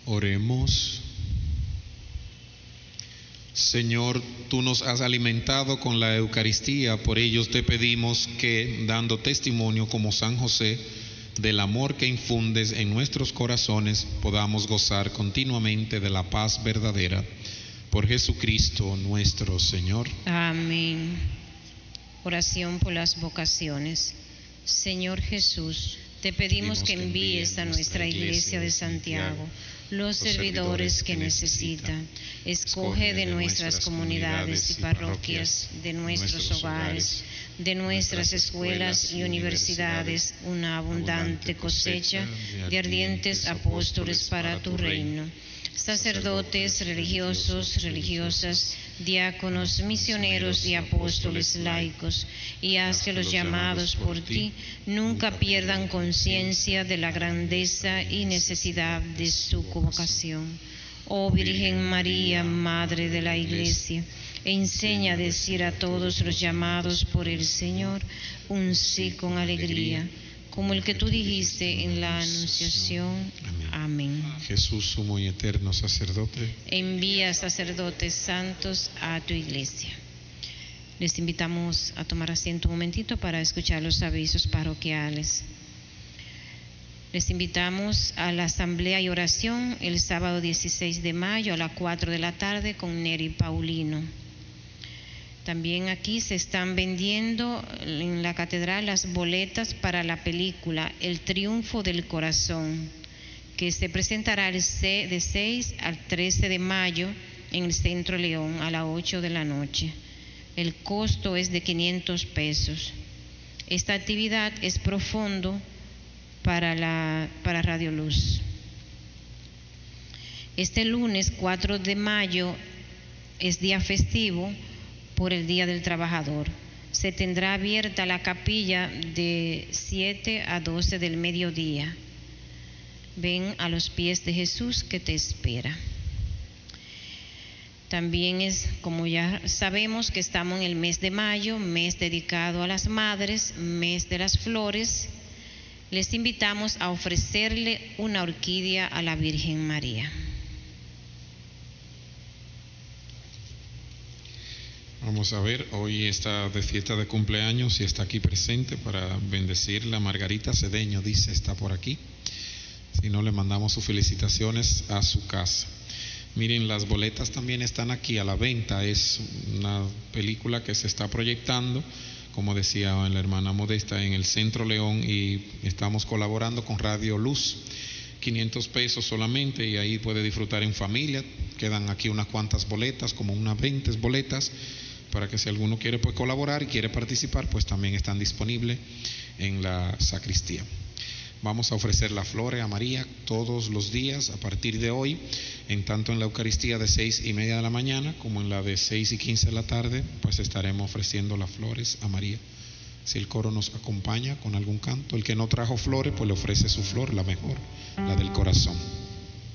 Oremos. Señor, tú nos has alimentado con la Eucaristía, por ello te pedimos que, dando testimonio como San José del amor que infundes en nuestros corazones, podamos gozar continuamente de la paz verdadera. Por Jesucristo nuestro Señor. Amén. Oración por las vocaciones. Señor Jesús, te pedimos que envíes a nuestra Iglesia de Santiago los servidores que necesitan. Escoge de nuestras comunidades y parroquias, de nuestros hogares, de nuestras escuelas y universidades, una abundante cosecha de ardientes apóstoles para tu reino. Sacerdotes, religiosos, religiosas, diáconos, misioneros y apóstoles laicos, y haz que los llamados por ti nunca pierdan conciencia de la grandeza y necesidad de su vocación. Oh Virgen María, Madre de la Iglesia, enseña a decir a todos los llamados por el Señor un sí con alegría, como el que tú dijiste en la Anunciación. Amén. Jesús, sumo y eterno sacerdote, envía sacerdotes santos a tu Iglesia. Les invitamos a tomar asiento un momentito para escuchar los avisos parroquiales. Les invitamos a la asamblea y oración el sábado 16 de mayo a las 4 de la tarde con Neri Paulino. También aquí se están vendiendo en la catedral las boletas para la película El Triunfo del Corazón, que se presentará de 6 al 13 de mayo en el Centro León a las 8 de la noche. El costo es de 500 pesos. Esta actividad es pro fondo para Radio Luz. Este lunes 4 de mayo es día festivo por el Día del Trabajador. Se tendrá abierta la capilla de 7 a 12 del mediodía. Ven a los pies de Jesús que te espera. También es, como ya sabemos, que estamos en el mes de mayo, mes dedicado a las madres, mes de las flores. Les invitamos a ofrecerle una orquídea a la Virgen María. Vamos a ver, hoy está de fiesta de cumpleaños y está aquí presente para bendecirla. Margarita Cedeño dice, está por aquí. Si no, le mandamos sus felicitaciones a su casa. Miren, las boletas también están aquí a la venta. Es una película que se está proyectando, como decía la hermana Modesta, en el Centro León, y estamos colaborando con Radio Luz. 500 pesos solamente, y ahí puede disfrutar en familia. Quedan aquí unas cuantas boletas, como unas 20 boletas, para que si alguno quiere pues colaborar y quiere participar, pues también están disponibles en la sacristía. Vamos a ofrecer las flores a María todos los días a partir de hoy, en tanto en la Eucaristía de 6:30 de la mañana como en la de 6:15 de la tarde, pues estaremos ofreciendo las flores a María. Si el coro nos acompaña con algún canto, el que no trajo flores, pues le ofrece su flor, la mejor, la del corazón.